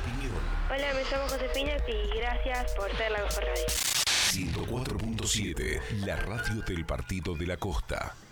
opinión. Hola, me llamo Josefina y gracias por ser la mejor radio. 104.7, la radio del Partido de la Costa.